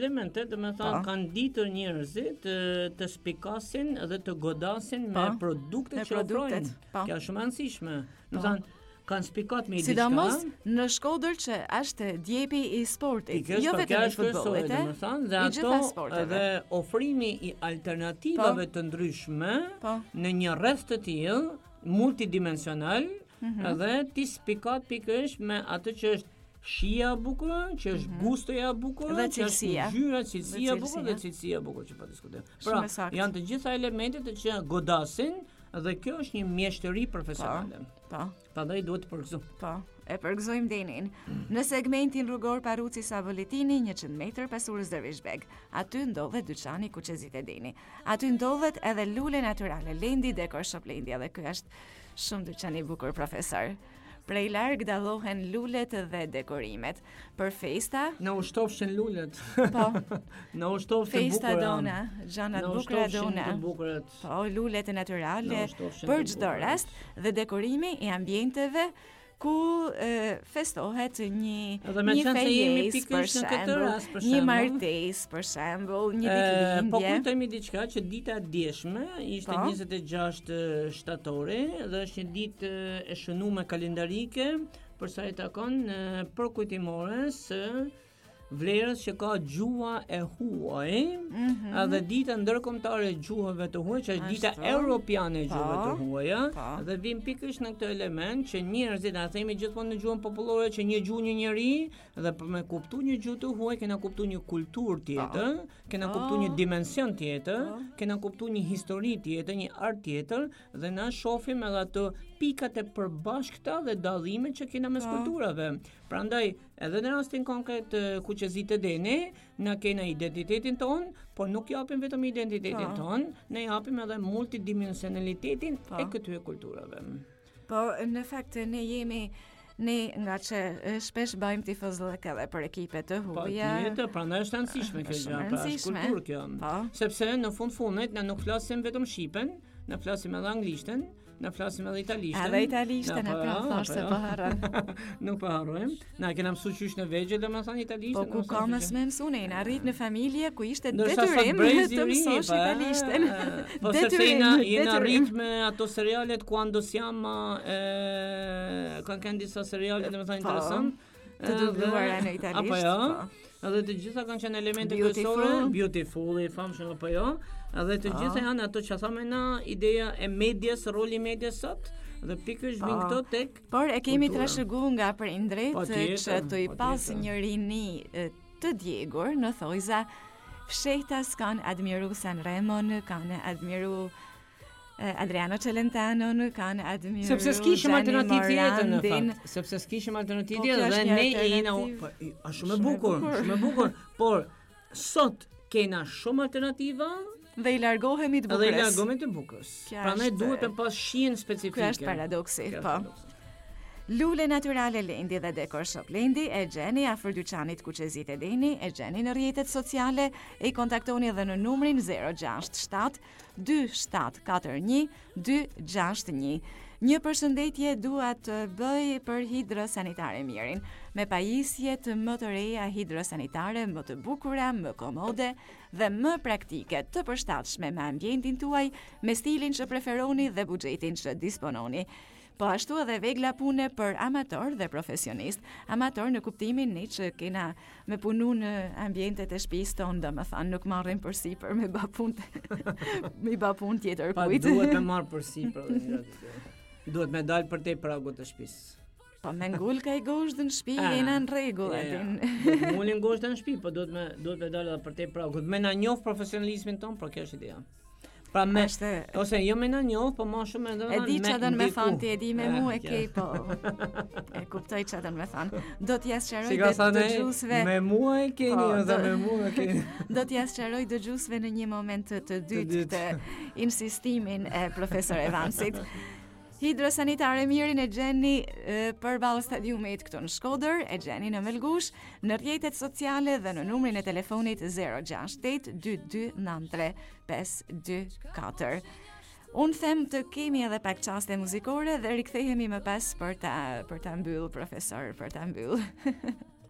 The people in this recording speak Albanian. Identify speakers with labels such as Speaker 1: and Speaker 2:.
Speaker 1: eksperimente, domethënë kanë ditur njerëzit të spikasin dhe të godasin me produktet që ofrojnë. Kjo është shumë e rëndësishme. Domethënë kanë spikat me diçka.
Speaker 2: Sidomos në Shkodër që është djepi i sportit, jo vetëm i futbollit,
Speaker 1: dhe ato edhe ofrimi i alternativave të ndryshme në një rreth të tillë multidimensional, edhe ti spikat pikërisht me atë që është shija e bukur, që është gustoja e bukur, që është ngjyra, cilësia e bukur dhe cilësia e bukur që po diskutojmë. Pra, janë të gjitha elementet që godasin dhe kjo është një mjeshtëri profesionale. Prandaj duhet të përgëzojmë.
Speaker 2: E përgëzojmë Denin. Në segmentin rrugor Paruci Savolitini, 100 metër pas urës Dervishbeg. Aty ndodhet dyqani Kuqezit e Deni. Aty ndodhet edhe lule natyrale Lendi Dekor Shop Lendi, dhe ky është shumë dyqan i bukur, profesor. Prej larg dallohen lulet dhe dekorimet. Për festa
Speaker 1: në ushtofshin lulet. Në ushtofshin
Speaker 2: festa dona, gjanat bukura dona. Lulet natyrale për çdo rast dhe dekorimi i ambienteve ku festohet një fejjes, për shembull, një martesë, për shembull, një ditëlindje.
Speaker 1: Po kujtojmë diçka që dita e djeshme ishte 26 shtatori dhe është një ditë e shënuar kalendarike për sa i takon përkujtimore së vlerës që ka gjuha e huaj, dhe dita ndërkombëtare e gjuhëve të huaj, që është dita europiane e gjuhëve të huaja, dhe vim pikërisht në këtë element që njerëzit, a themi gjithmonë në gjuhën popullore që një gjuhë një njeri, dhe për me kuptu një gjuhë të huaj, kena kuptu një kulturë tjetër, kena kuptu një dimension tjetër, kena kuptu një histori tjetër, një art tjetër, dhe na shohim edhe ato pikat e përbashkëta dhe dallimet që kena mes kulturave. Prandaj, edhe në rastin konkret Kuqezit e Deni, na kena identitetin ton, por nuk japim vetëm identitetin ton, ne japim edhe multidimensionalitetin e këtyre kulturave.
Speaker 2: Po, në fakt, ne nga që shpesh bëjmë tifozllëk edhe për ekipe të huaja.
Speaker 1: Prandaj është rëndësishme kjo gjë, pra është kulturë kjo. Sepse në fundit ne nuk flasim vetëm shqipen, ne flasim edhe anglishtën, ne flasim edhe italishten.
Speaker 2: Edhe italishten e pra thashtë se po harron.
Speaker 1: Nuk po harrojmë. Na kena mësuar qysh në vegjël domethënë italishten.
Speaker 2: Po ku ka më mësuar, na arrit në familje ku ishte detyrim të mësosh italishten.
Speaker 1: Po sepse jena arrit me ato serialet Quando Siamo, kanë disa seriale domethënë interesant.
Speaker 2: Të dubluara në italisht.
Speaker 1: Apo jo? Edhe të gjitha kanë qenë elemente kryesore, Beautiful, i famshëm apo jo? Edhe të gjitha janë ato që thamë na, ideja e medias, roli i medias sot, dhe pikërisht vin këto tek.
Speaker 2: Por e kemi trashëguar nga prindrit që të i pas një rini të djegur në thojza, fshehtas kanë admiru Sanremon, kanë admiru Adriano Celentano, kanë admiru
Speaker 1: sepse s'kishim alternativë tjetër në fakt. Sepse s'kishim alternativë tjetër dhe ne jena është shumë e bukur, por sot kena shumë alternativa
Speaker 2: dhe i largohemi të
Speaker 1: bukurës. Prandaj duhet të pas shijen specifike.
Speaker 2: Ky është paradoksi, po. Lule natyrale Lendi dhe Dekor Shop Lendi e gjeni afër dyqanit Kuqezit e Deni, e gjeni në rrjetet sociale, e kontaktoni edhe në numrin 067 2741 261. Një përshëndetje dua të bëj për hidrosanitare Mirin, me pajisje të më të reja hidrosanitare, më të bukura, më komode dhe më praktike, të përshtatshme me ambientin tuaj, me stilin që preferoni dhe buxhetin që dispononi. Po ashtu edhe vegla pune për amator dhe profesionist. Amator në kuptimin ne që kena me punu në ambientet e shtëpisë tonë, domethënë nuk marrim përsipër me ba punë tjetër kujt.
Speaker 1: Pa duhet me marr përsipër. Duhet me dal për te pragut të shtëpisë.
Speaker 2: Po me ngul ka i gosht në shtëpi jena në rregull.
Speaker 1: Ngulin gosht në shtëpi, po duhet me dal edhe për te pragut. Me na njoh profesionalizmin ton, por kjo është ideja. Pra me, ose jo me na njoh, po më shumë edhe
Speaker 2: e di çfarë do të më thon ti, e di me mua e ke po. E kuptoj çfarë do të më thon. Do t'ja sqaroj dëgjuesve.
Speaker 1: Me mua e keni ose me mua e keni.
Speaker 2: Do t'ja sqaroj dëgjuesve në një moment të dytë të insistimin e profesor Evansit. Hidrosanitare Mirin e gjeni përballë stadiumit këtu në Shkodër, e gjeni në Melgush, në rrjetet sociale dhe në numrin e telefonit 068 2293 524. Unë them të kemi edhe pak çaste muzikore dhe rikthehemi më pas për ta mbyll, profesor, për ta mbyll.